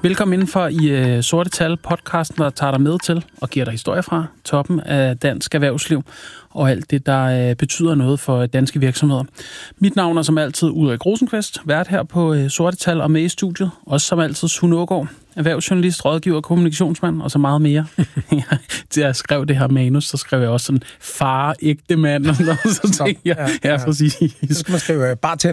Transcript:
Velkommen indenfor i Sorte Tal, podcasten, der tager dig med til og giver dig historier fra toppen af dansk erhvervsliv og alt det, der betyder noget for danske virksomheder. Mit navn er som altid Ulrik Rosenqvist, vært her på Sorte Tal og med i studiet. Også som altid Sune Aagaard, erhvervsjournalist, rådgiver og kommunikationsmand og så meget mere. Til jeg skrev det her manus, så skrev jeg også sådan far, ægte mand. Og så tænkte jeg, ja, præcis. Så skal man skrive